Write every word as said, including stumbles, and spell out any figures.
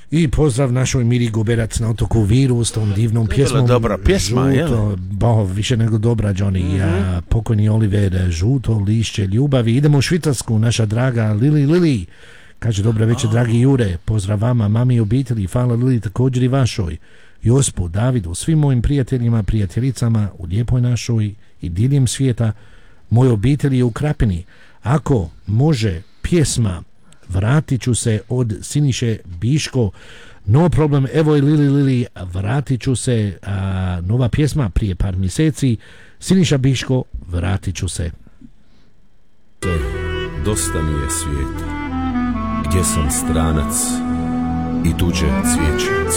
I pozdrav našoj Miri Guberac na otoku Viru s tom divnom pjesmom. Dobra pjesma, žuto, bo, više nego dobra, Johnny. Mm-hmm. Ja, pokojni Oliver, žuto lišće ljubavi. Idemo u Švicarsku, naša draga Lili Lili. Kaže, dobro večer, oh. dragi Jure. Pozdrav vama, mami i obitelji. Hvala Lili, također i vašoj. Jospu, Davidu, svim mojim prijateljima, prijateljicama u lijepoj našoj i diljem svijeta. Moje obitelji u Krapini. Ako može pjesma Vratit ću se od Siniše Biško, no problem, evo je Lili Lili, vratit ću se, a, nova pjesma prije par mjeseci, Siniša Biško, vratit ću se. Dosta mi je svijeta, gdje sam stranac i tuđe cvijeće